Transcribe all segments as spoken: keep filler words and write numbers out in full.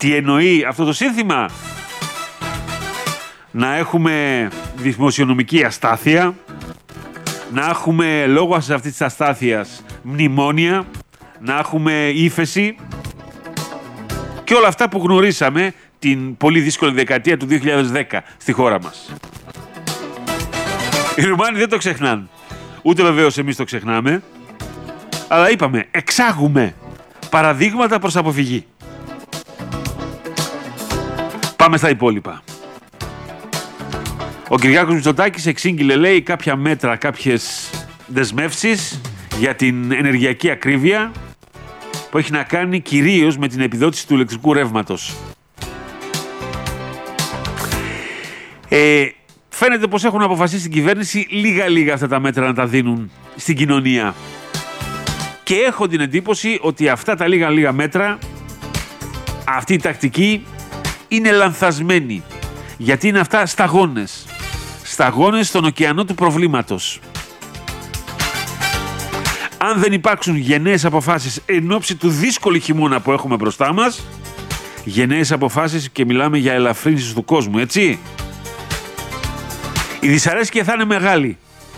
Τι εννοεί αυτό το σύνθημα? Να έχουμε δημοσιονομική αστάθεια, να έχουμε λόγω αυτής της αστάθειας μνημόνια, να έχουμε ύφεση και όλα αυτά που γνωρίσαμε την πολύ δύσκολη δεκαετία του δύο χιλιάδες δέκα στη χώρα μας. Οι Ρουμάνοι δεν το ξεχνάνε. Ούτε βεβαίως εμείς το ξεχνάμε. Αλλά είπαμε, εξάγουμε παραδείγματα προς αποφυγή. Πάμε στα υπόλοιπα. Ο Κυριάκος Μητσοτάκης εξήγηλε, λέει, κάποια μέτρα, κάποιες δεσμεύσεις για την ενεργειακή ακρίβεια που έχει να κάνει κυρίως με την επιδότηση του ηλεκτρικού ρεύματος. Ε, φαίνεται πως έχουν αποφασίσει στην κυβέρνηση λίγα-λίγα αυτά τα μέτρα να τα δίνουν στην κοινωνία. Και έχω την εντύπωση ότι αυτά τα λίγα-λίγα μέτρα, αυτή η τακτική είναι λανθασμένη. Γιατί είναι αυτά σταγόνες. Σταγόνες στον ωκεανό του προβλήματος. Αν δεν υπάρξουν γενναίες αποφάσεις εν ώψη του δύσκολου χειμώνα που έχουμε μπροστά μας, γενναίες αποφάσεις, και μιλάμε για ελαφρύνσεις του κόσμου, έτσι, η δυσαρέσκεια θα είναι μεγάλη.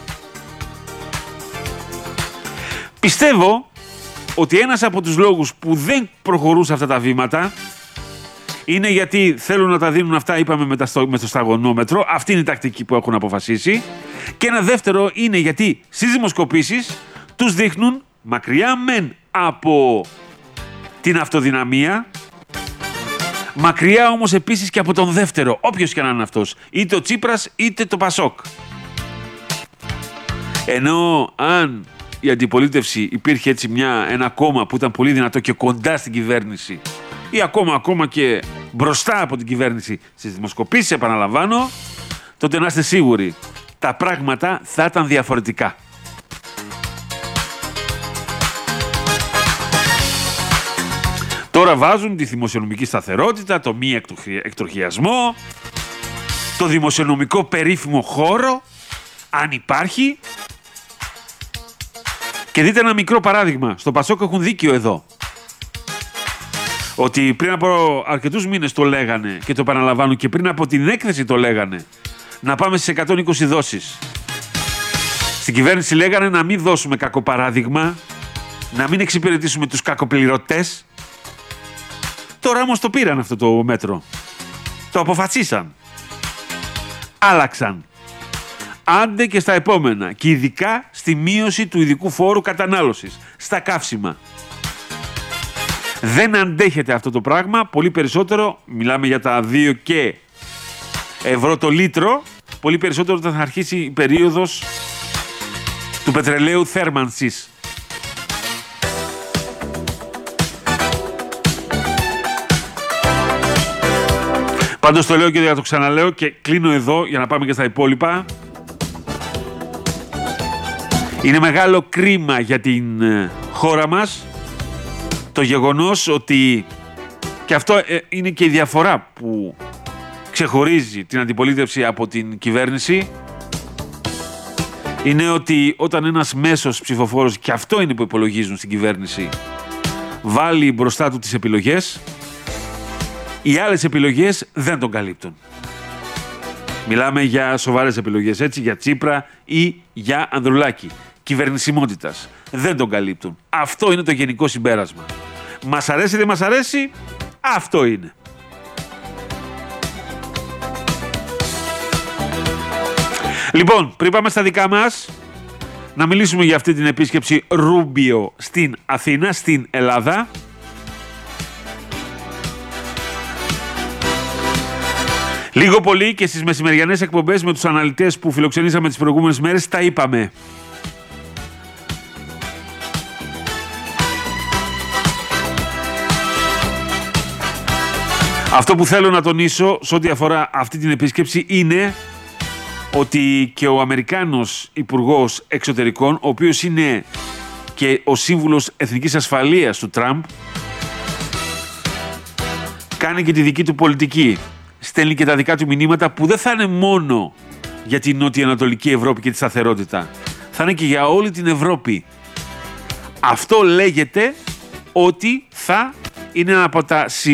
Πιστεύω ότι ένας από τους λόγους που δεν προχωρούν σε αυτά τα βήματα είναι γιατί θέλουν να τα δίνουν αυτά, είπαμε, με, τα στο, με το σταγονόμετρο. Αυτή είναι η τακτική που έχουν αποφασίσει. Και ένα δεύτερο είναι γιατί στις δημοσκοπήσεις τους δείχνουν μακριά μεν από την αυτοδυναμία, μακριά όμως επίσης και από τον δεύτερο, όποιος και να είναι αυτός, είτε ο Τσίπρας είτε το Πασόκ. Ενώ αν η αντιπολίτευση υπήρχε έτσι μια, ένα κόμμα που ήταν πολύ δυνατό και κοντά στην κυβέρνηση, ή ακόμα, ακόμα και μπροστά από την κυβέρνηση στις δημοσκοπήσεις, επαναλαμβάνω, τότε να είστε σίγουροι, τα πράγματα θα ήταν διαφορετικά. Τώρα βάζουν τη δημοσιονομική σταθερότητα, το μη εκτροχιασμό, το δημοσιονομικό περίφημο χώρο, αν υπάρχει. Και δείτε ένα μικρό παράδειγμα. Στο Πασόκ έχουν δίκιο εδώ. Ότι πριν από αρκετούς μήνες το λέγανε και το επαναλαμβάνουν, και πριν από την έκθεση το λέγανε, να πάμε στις εκατόν είκοσι δόσεις. Στην κυβέρνηση λέγανε να μην δώσουμε κακό παράδειγμα, να μην εξυπηρετήσουμε τους κακοπληρωτές. Τώρα όμως το πήραν αυτό το μέτρο. Το αποφασίσαν. Άλλαξαν. Άντε και στα επόμενα. Και ειδικά στη μείωση του ειδικού φόρου κατανάλωσης. Στα καύσιμα. Δεν αντέχεται αυτό το πράγμα. Πολύ περισσότερο, μιλάμε για τα δύο και ευρώ το λίτρο, πολύ περισσότερο θα αρχίσει η περίοδος του πετρελαίου θέρμανσης. Πάντως το λέω και θα το ξαναλέω και κλείνω εδώ για να πάμε και στα υπόλοιπα. Είναι μεγάλο κρίμα για την χώρα μας το γεγονός ότι, και αυτό είναι και η διαφορά που ξεχωρίζει την αντιπολίτευση από την κυβέρνηση, είναι ότι όταν ένας μέσος ψηφοφόρος, και αυτό είναι που υπολογίζουν στην κυβέρνηση, βάλει μπροστά του τις επιλογές, οι άλλες επιλογές δεν τον καλύπτουν. Μιλάμε για σοβαρές επιλογές, έτσι, για Τσίπρα ή για Ανδρουλάκη. Κυβερνησιμότητας. Δεν τον καλύπτουν. Αυτό είναι το γενικό συμπέρασμα. Μας αρέσει ή δεν μας αρέσει, αυτό είναι. Λοιπόν, πριν πάμε στα δικά μας, να μιλήσουμε για αυτή την επίσκεψη Ρούμπιο στην Αθήνα, στην Ελλάδα. Λίγο πολύ και στις μεσημεριανές εκπομπές με τους αναλυτές που φιλοξενήσαμε τις προηγούμενες μέρες τα είπαμε. Αυτό που θέλω να τονίσω σε ό,τι αφορά αυτή την επίσκεψη είναι ότι και ο Αμερικάνος Υπουργός Εξωτερικών, ο οποίος είναι και ο σύμβουλος εθνικής ασφαλείας του Τραμπ, κάνει και τη δική του πολιτική. Στέλνει και τα δικά του μηνύματα που δεν θα είναι μόνο για την νότια-ανατολική Ευρώπη και τη σταθερότητα. Θα είναι και για όλη την Ευρώπη. Αυτό λέγεται ότι θα είναι ένα από τα